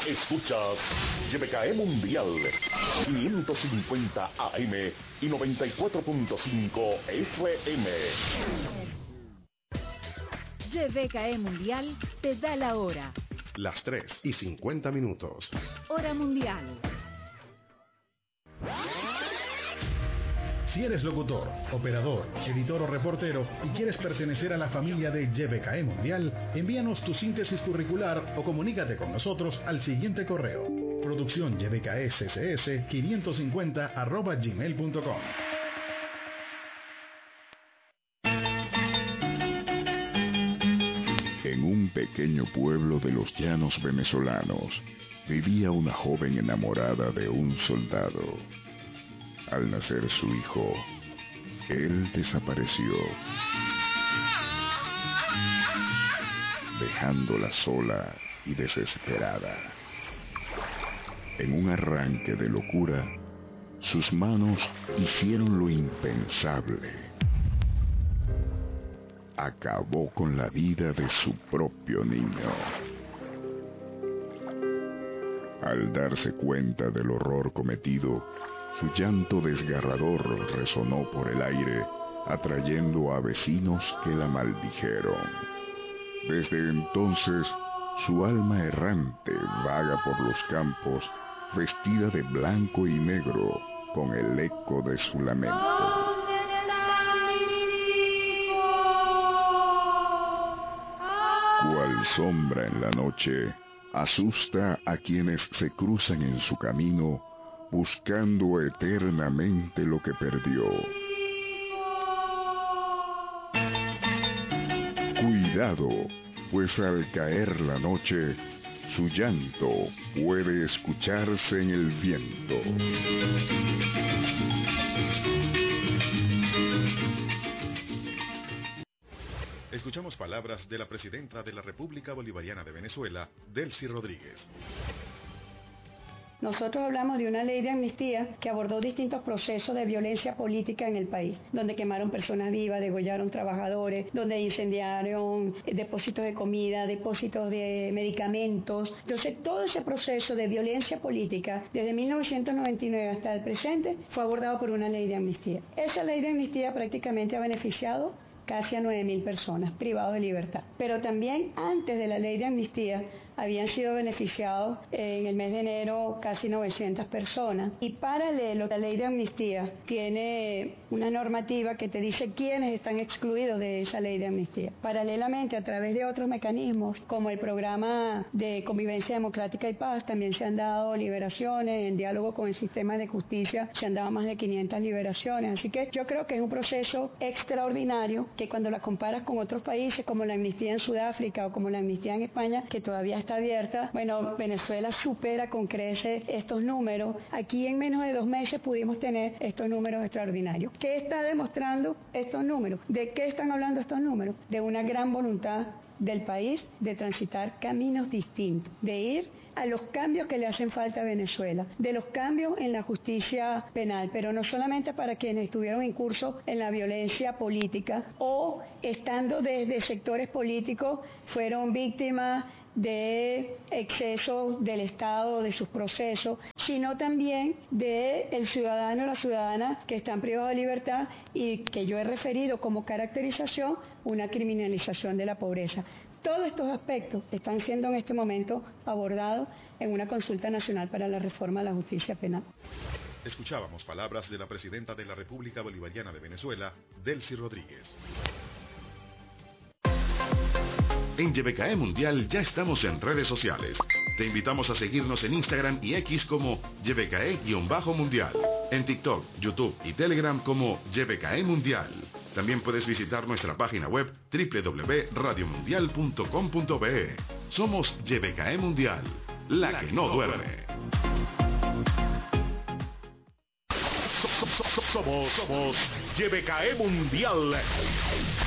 Escuchas YBKE Mundial 550 AM y 94.5 FM. YBKE Mundial te da la hora. Las 3:50. Hora mundial. Si eres locutor, operador, editor o reportero y quieres pertenecer a la familia de YBKE Mundial, envíanos tu síntesis curricular o comunícate con nosotros al siguiente correo: producciónyBKSSS550@gmail.com. En un pequeño pueblo de los llanos venezolanos vivía una joven enamorada de un soldado. Al nacer su hijo, él desapareció, dejándola sola y desesperada. En un arranque de locura, sus manos hicieron lo impensable. Acabó con la vida de su propio niño. Al darse cuenta del horror cometido, su llanto desgarrador resonó por el aire, atrayendo a vecinos que la maldijeron. Desde entonces, su alma errante vaga por los campos, vestida de blanco y negro, con el eco de su lamento. Cual sombra en la noche, asusta a quienes se cruzan en su camino, buscando eternamente lo que perdió. Cuidado, pues al caer la noche, su llanto puede escucharse en el viento. Escuchamos palabras de la presidenta de la República Bolivariana de Venezuela, Delcy Rodríguez. Nosotros hablamos de una ley de amnistía que abordó distintos procesos de violencia política en el país, donde quemaron personas vivas, degollaron trabajadores, donde incendiaron depósitos de comida, depósitos de medicamentos. Entonces, todo ese proceso de violencia política, desde 1999 hasta el presente, fue abordado por una ley de amnistía. Esa ley de amnistía prácticamente ha beneficiado casi a 9.000 personas privados de libertad. Pero también antes de la ley de amnistía habían sido beneficiados en el mes de enero casi 900 personas. Y paralelo, la ley de amnistía tiene una normativa que te dice quiénes están excluidos de esa ley de amnistía. Paralelamente, a través de otros mecanismos, como el programa de convivencia democrática y paz, también se han dado liberaciones. En diálogo con el sistema de justicia se han dado más de 500 liberaciones. Así que yo creo que es un proceso extraordinario que cuando la comparas con otros países como la amnistía en Sudáfrica o como la amnistía en España, que todavía está abierta, bueno, Venezuela supera con creces estos números. Aquí en menos de 2 meses pudimos tener estos números extraordinarios. ¿Qué está demostrando estos números? ¿De qué están hablando estos números? De una gran voluntad del país de transitar caminos distintos, de ir a los cambios que le hacen falta a Venezuela, de los cambios en la justicia penal, pero no solamente para quienes estuvieron incursos en la violencia política o estando desde sectores políticos fueron víctimas de excesos del Estado, de sus procesos, sino también del ciudadano o la ciudadana que están privados de libertad y que yo he referido como caracterización una criminalización de la pobreza. Todos estos aspectos están siendo en este momento abordados en una consulta nacional para la reforma de la justicia penal. Escuchábamos palabras de la presidenta de la República Bolivariana de Venezuela, Delcy Rodríguez. En YBKE Mundial ya estamos en redes sociales. Te invitamos a seguirnos en Instagram y X como YBKE-Mundial. En TikTok, YouTube y Telegram como YBKE Mundial. También puedes visitar nuestra página web www.radiomundial.com.be. Somos YBKE Mundial, la que no duerme. Somos YBKE Mundial.